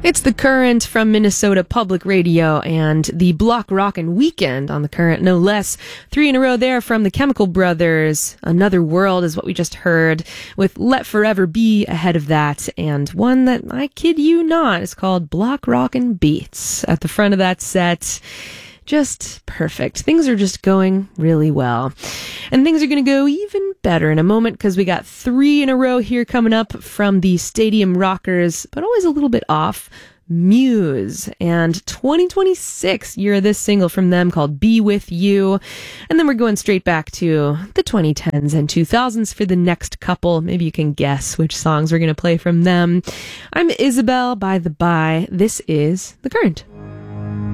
It's The Current from Minnesota Public Radio and the Block Rockin' Weekend on The Current, no less. 3 in a row there from the Chemical Brothers. Another World is what we just heard, with Let Forever Be ahead of that, and one that, I kid you not, is called Block Rockin' Beats at the front of that set. Just perfect. Things are just going really well. And things are going to go even better in a moment because we got 3 in a row here coming up from the Stadium Rockers, but always a little bit off, Muse. And 2026, year of this single from them called Be With You. And then we're going straight back to the 2010s and 2000s for the next couple. Maybe you can guess which songs we're going to play from them. I'm Isabel, by the by. This is The Current.